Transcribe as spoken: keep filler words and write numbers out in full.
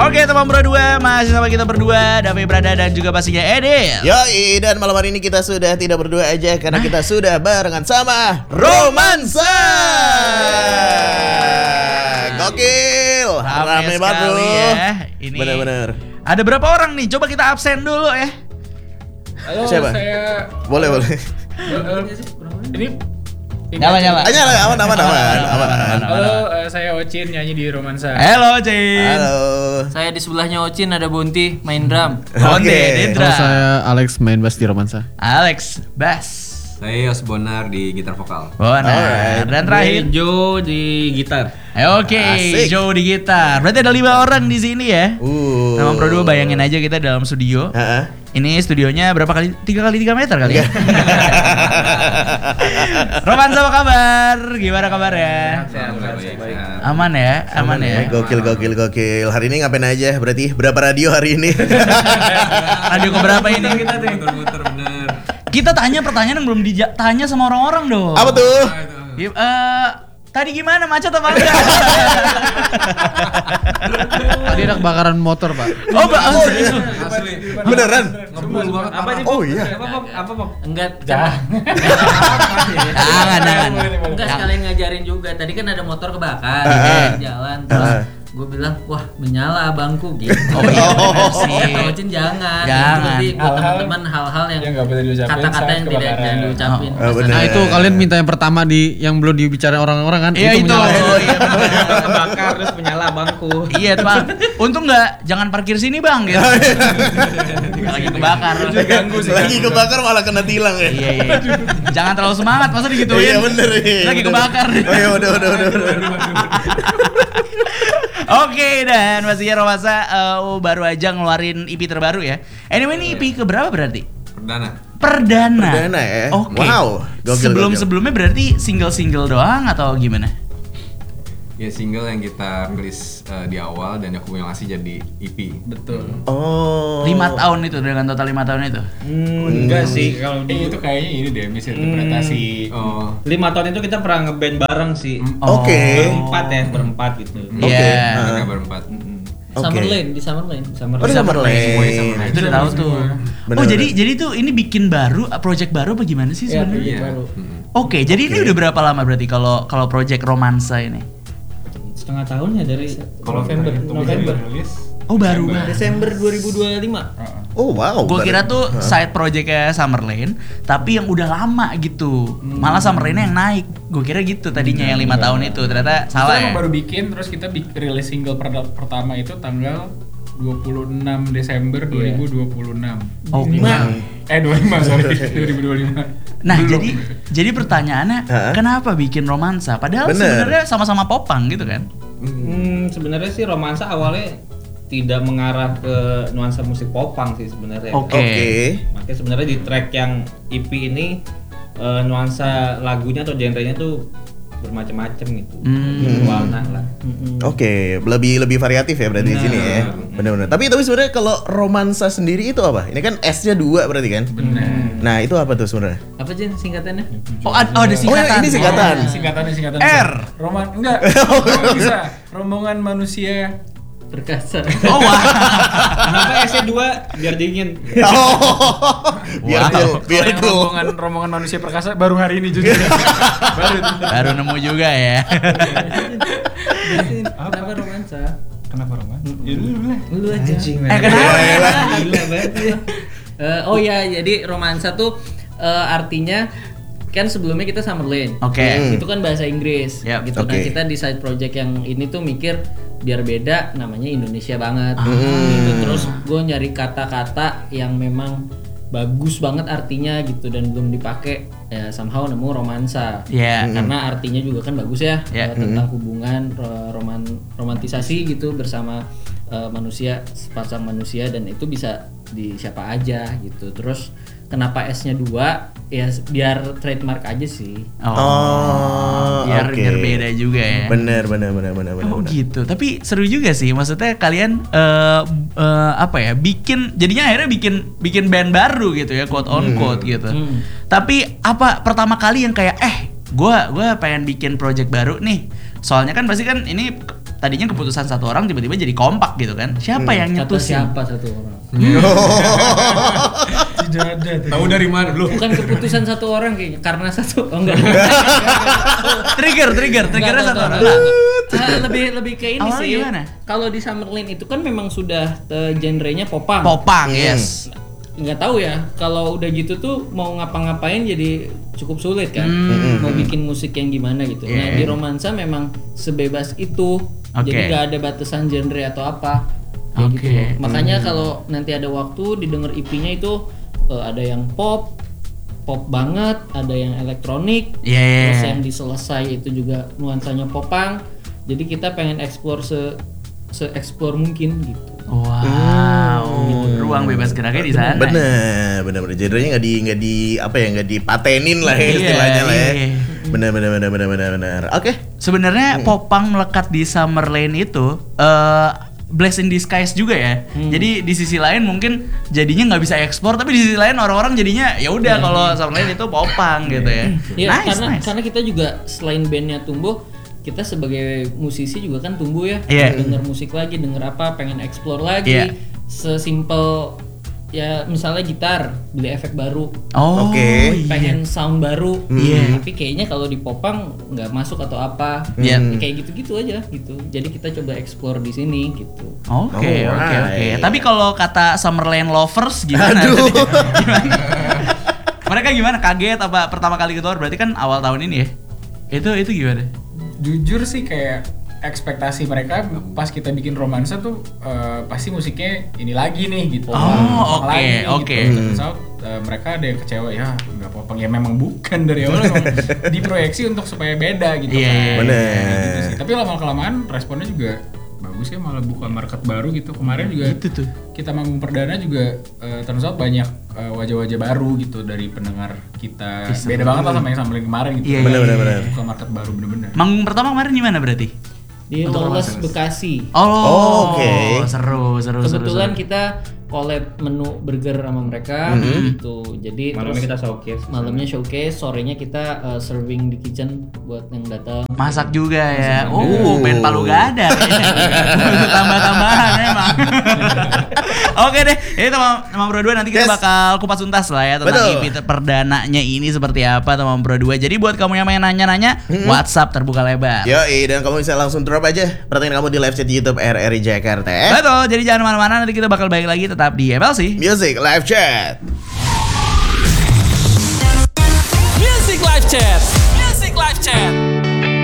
Oke teman berdua, masih sama kita berdua, Davi Brada dan juga pastinya Edil. Yoi, dan malam hari ini kita sudah tidak berdua aja karena kita sudah barengan sama Romansa. Gokil, rame banget bro. Ya. Ini bener-bener. Ada berapa orang nih? Coba kita absen dulu ya. Halo, Siapa? saya Boleh boleh. ini Nyala nyala. Aja lah, aman aman aman aman. Halo, uh, saya Ocin nyanyi di Romansa. Halo Cin. Halo. Saya di sebelahnya Ocin ada Bonti main drum. Onde, Dendra. Halo, saya Alex main bass di Romansa. Alex, bass. Saya Yos Bonar di gitar vokal. Bonar. Alright. Dan terakhir Jo di gitar. Oke, Asik. Joe di gitar. Berarti ada lima orang di sini ya. Uh. Nama Pro dua bayangin aja kita dalam studio. Heeh. Ini studionya berapa kali? tiga kali tiga meter kali ya? Romansa apa kabar? Gimana kabarnya? Aman ya? Aman ya? Gokil gokil gokil. Hari ini ngapain aja? Berarti berapa radio hari ini? Radio keberapa ini kita tuh? Muter-muter bener. Kita tanya pertanyaan yang belum ditanya sama orang-orang dong. Apa tuh? Gim- eh, tadi gimana, macet apa enggak? Tadi ada kebakaran motor, Pak. Oh, Mbak. Asli. Beneran? Ngebul banget. Apa nih? Oh iya. Apa Pop? Apa Pop? Enggak. Jangan, jangan. Enggak sekalian ngajarin juga. Tadi kan ada motor kebakar Ah. di jalan. Terus Ah. gue bilang, wah menyala abangku gitu. Oh iya, bener sih. Kata Ocin jangan. Jangan. Jadi buat Hal-hal teman-teman hal-hal yang yang nggak boleh diucapin kata-kata saat yang tidak kebakaran. jangan diucapin. Oh, bener. Nah, itu kalian minta yang pertama di yang belum dibicarain orang-orang kan? Iya itu. menyala. Oh, iya, bener. Kebakar terus menyala abangku. Iya tuh bang, untung nggak jangan parkir sini bang gitu. Lagi kebakar. Ganggu sih. Lagi kebakar malah kena tilang ya. Iya iya. Jangan terlalu semangat, masa digituin. Iya bener iya. Lagi bener. kebakar. Oh iya udah udah udah. udah. Oke dan pastinya Romansa uh, baru aja ngeluarin E P terbaru ya. Anyway ini E P keberapa berarti? Perdana. Perdana. Perdana ya? Oke. Wow, gokil, Sebelum gokil. sebelumnya berarti single-single doang atau gimana? Ya single yang kita rilis uh, di awal dan akumulasi jadi E P. Betul. Oh. Lima tahun itu dengan total lima tahun itu. Hmm, enggak sih kalau Eh, di itu kayaknya ini deh misinterpretasi. Oh. lima tahun itu kita pernah ngeband bareng sih. Oke. Berempat ya, berempat gitu. Oke. Iya. Mereka Ah. berempat. Oke. Summerlane di Summerlane. Summer Oh, di Summerlane. Semuanya Summerlane. Itu udah tahu tuh. Bener, Oh bener. jadi jadi tuh ini bikin baru, project baru apa gimana sih Iya, sebenarnya? Iya. baru. Mm. Oke, jadi ini udah berapa lama berarti kalau kalau project Romansa ini? setengah tahun ya dari Kalau November. itu November. rilis. Oh baru Desember. banget. Desember dua ribu dua puluh lima. Oh wow. Gue kira Ber- tuh Hah? side projectnya Summerlane, tapi yang udah lama gitu. Malah Summerlane yang naik. Gue kira gitu tadinya yang lima tahun itu, ternyata salah Kita ya. emang baru bikin terus kita bi- rilis single per- pertama itu tanggal dua puluh enam Desember dua ribu dua puluh enam. Oke. Eh dua puluh lima sorry dua ribu dua puluh lima. Nah Belum. jadi jadi pertanyaannya Hah? kenapa bikin Romansa? Padahal Bener. sebenarnya sama-sama popang gitu kan? Hmm, sebenarnya sih Romansa awalnya tidak mengarah ke nuansa musik popang sih sebenarnya. Oke. Oke. Makanya sebenarnya di track yang E P ini eh, nuansa lagunya atau genrenya tuh bermacam-macam gitu. Hmm. Warna lah. Oke, lebih lebih variatif ya berarti di sini ya. Benar-benar. Tapi tapi sebenarnya kalau Romansa sendiri itu apa? Ini kan S-nya dua berarti kan? Benar. Nah, itu apa tuh sebenarnya? Apa Jen singkatannya? Oh, ad- oh ada Oh, singkatan. ini singkatan. Oh, singkatannya singkatan R. Roman enggak. Roman bisa. Rombongan manusia. Perkasa. Oh wah. Kenapa S-nya dua? Biar dingin. Oh. Biar cool, biar Kalau yang cool. rombongan rombongan manusia perkasa baru hari ini juga. baru itu. Baru nemu juga ya. Kenapa Romansa? Kenapa Roman? Ya dulu dulu lah. Lu aja. Eh kenapa? Gila banget ya. Eh, oh ya, jadi Romansa tuh eh, artinya kan sebelumnya kita Summerlane. Oke. Hmm. Itu kan bahasa Inggris Yap. gitu. Nah, Oke. kita di side project yang ini tuh mikir biar beda namanya Indonesia banget. Ah. Gitu. Terus gue nyari kata-kata yang memang bagus banget artinya gitu dan belum dipakai ya somehow nemu Romansa. Iya. Karena artinya juga kan bagus ya, Ya. eh, tentang hubungan ro- roman romantisasi gitu bersama eh, manusia, sepasang manusia dan itu bisa di siapa aja gitu. Terus kenapa S-nya dua? Ya biar trademark aja sih. Oh, biar oke. biar beda juga ya. Bener bener bener bener bener. Oh bener. gitu, tapi seru juga sih. Maksudnya kalian eh eh, apa ya? Bikin, jadinya akhirnya bikin bikin band baru gitu ya, quote on quote gitu. Hmm. Tapi apa pertama kali yang kayak eh, gua gua pengen bikin project baru nih. Soalnya kan pasti kan ini tadinya keputusan satu orang tiba-tiba jadi kompak gitu kan. Siapa Hmm. yang Kata nyetusin? siapa satu orang? Tidak ada. Tahu dari mana lu? Bukan keputusan satu orang kayaknya, karena satu oh enggak. Trigger, trigger, triggernya Enggak, satu enggak, orang. enggak. Ah, lebih lebih ke ini Awalnya sih. gimana? Kalau di Summerlin itu kan memang sudah uh, genrenya popang. Popang, Hmm. yes. Nggak tahu ya, kalau udah gitu tuh mau ngapa-ngapain jadi cukup sulit kan. Hmm. Mau bikin musik yang gimana gitu. Nah, Yeah. di romansa memang sebebas itu. Oke. Jadi nggak ada batasan genre atau apa. Kayak Oke. gitu loh. Makanya kalau nanti ada waktu didengar E P-nya itu uh, ada yang pop, pop banget, ada yang elektronik, Iya, iya, terus iya. yang di selesai itu juga nuansanya popang. Jadi kita pengen explore se se explore mungkin gitu. Wow, ruang bebas geraknya di sana. Bener, bener, bener. Genrenya nggak di, nggak di, apa ya, nggak dipatenin lah ya Iya, istilahnya lah ya. iya. Bener, bener, bener, bener, bener, bener. Oke. Sebenarnya popang melekat di Summerlin itu eh blessing in disguise juga ya. Jadi di sisi lain mungkin jadinya nggak bisa ekspor, tapi di sisi lain orang-orang jadinya ya udah kalau Summerlin itu popang gitu ya. Iya, Nice, karena nice. karena kita juga selain bandnya tumbuh, kita sebagai musisi juga kan tumbuh ya. Iya. Denger musik lagi, denger apa, pengen explore lagi. Iya. Sesimpel ya misalnya gitar, beli efek baru, Oh, Oke. iya. pengen sound baru. Iya. Tapi kayaknya kalau di popang nggak masuk atau apa. Iya. Ya kayak gitu-gitu aja gitu. Jadi kita coba explore di sini gitu. Oke, oke, oke. Alright. Tapi kalau kata Summerlin lovers gimana? Aduh. Gimana? Mereka gimana? Kaget apa pertama kali keluar? Berarti kan awal tahun ini ya? Itu itu gimana? Jujur sih kayak ekspektasi mereka pas kita bikin romansa tuh eh, pasti musiknya ini lagi nih gitu. Oh, Popang oke, lagi nih, oke. Gitu. Turns out, eh, mereka ada yang kecewa ya nggak popang ya memang bukan dari awal memang diproyeksi untuk supaya beda gitu Iya, kan. iya, Bener. Gitu sih. Tapi lama kelamaan responnya juga bagus ya, malah buka market baru gitu. Kemarin juga Itu tuh. kita manggung perdana juga uh, turns out banyak uh, wajah-wajah baru gitu dari pendengar kita. Beda banget lah sama yang Summerlin kemarin gitu. Iya, Bener, bener, bener. Buka market baru bener-bener. Manggung pertama kemarin gimana berarti? Di Lawless Bekasi. Oh, Oh, oke. seru, seru, seru. Kebetulan seru. kita collab menu burger sama mereka gitu. Jadi Malamnya terus kita showcase. malamnya showcase, sorenya kita uh, serving di kitchen buat yang datang. Masak juga ya. Oh, band Palu gak ada. Butuh tambah-tambahan emang. Oke deh, ini teman teman Pro dua nanti kita Yes. bakal kupas tuntas lah ya tentang Betul. E P perdananya ini seperti apa teman Pro dua. Jadi buat kamu yang pengen nanya-nanya, WhatsApp terbuka lebar. Yoi, dan kamu bisa langsung drop aja pertanyaan kamu di live chat YouTube R R I Jakarta. Betul, jadi jangan kemana-mana, nanti kita bakal balik lagi tetap di M L C. Music live chat. Music Live Chat. Music Live Chat.